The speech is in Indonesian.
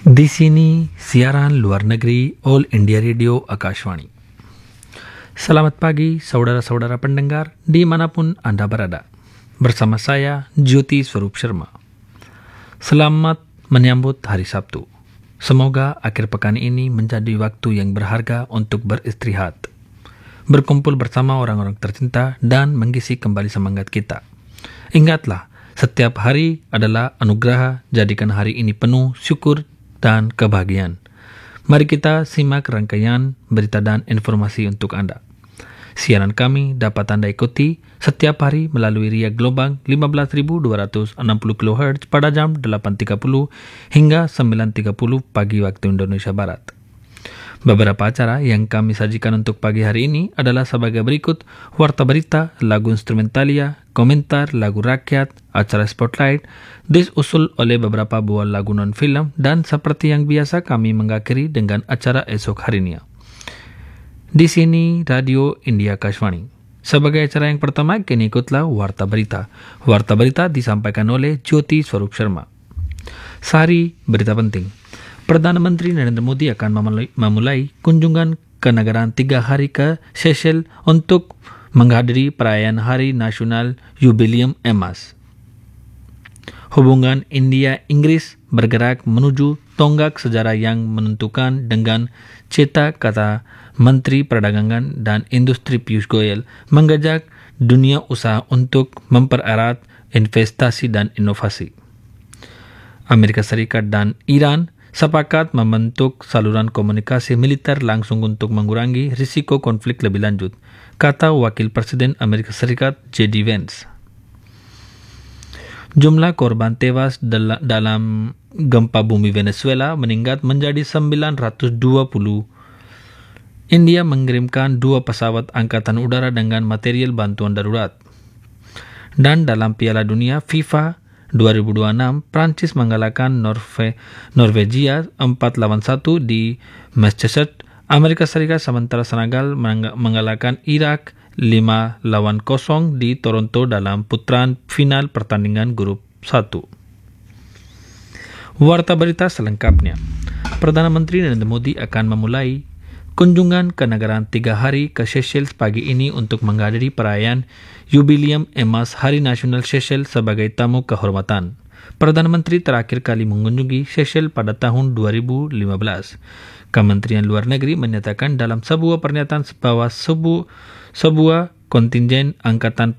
Di sini siaran luar negeri All India Radio Akashvani. Selamat pagi saudara-saudara pendengar dimanapun Anda berada. Bersama saya Jyoti Swarup Sharma. Selamat menyambut hari Sabtu. Semoga akhir pekan ini menjadi waktu yang berharga untuk beristirahat, berkumpul bersama orang-orang tercinta dan mengisi kembali semangat kita. Ingatlah, setiap hari adalah anugerah, jadikan hari ini penuh syukur dan kebahagiaan. Mari kita simak rangkaian berita dan informasi untuk Anda. Siaran kami dapat Anda ikuti setiap hari melalui riak gelombang 15.260 kHz pada jam 8.30 hingga 9.30 pagi waktu Indonesia Barat. Beberapa acara yang kami sajikan untuk pagi hari ini adalah sebagai berikut: warta berita, lagu instrumentalia, komentar, lagu rakyat, acara spotlight, disusul oleh beberapa buah lagu non-film, dan seperti yang biasa kami mengakhiri dengan acara esok harinya. Di sini Radio India Akashvani. Sebagai acara yang pertama, kini ikutlah warta berita. Warta berita disampaikan oleh Jyoti Swarup Sharma. Sehari berita penting. Perdana Menteri Narendra Modi akan memulai kunjungan kenegaraan 3 hari ke Seychelles untuk menghadiri perayaan Hari Nasional Jubileum Emas. Hubungan India-Inggris bergerak menuju tonggak sejarah yang menentukan dengan CETA, kata Menteri Perdagangan dan Industri Piyush Goyal, mengajak dunia usaha untuk mempererat investasi dan inovasi. Amerika Serikat dan Iran sepakat membentuk saluran komunikasi militer langsung untuk mengurangi risiko konflik lebih lanjut, kata Wakil Presiden Amerika Serikat J.D. Vance. Jumlah korban tewas dalam gempa bumi Venezuela meningkat menjadi 920. India mengirimkan 2 pesawat angkatan udara dengan material bantuan darurat. Dan dalam Piala Dunia FIFA 2026, Prancis mengalahkan Norwegia 4-1 di Manchester, Amerika Serikat, sementara Senegal mengalahkan Irak 5-0 di Toronto dalam putaran final pertandingan grup 1. Warta berita selengkapnya. Perdana Menteri Narendra Modi akan memulai kunjungan kenegaraan 3 hari ke Seychelles pagi ini untuk menghadiri perayaan Jubileum Emas Hari Nasional Seychelles sebagai tamu kehormatan. Perdana Menteri terakhir kali mengunjungi Seychelles pada tahun 2015. Kementerian Luar Negeri menyatakan dalam sebuah pernyataan bahwa sebuah kontingen angkatan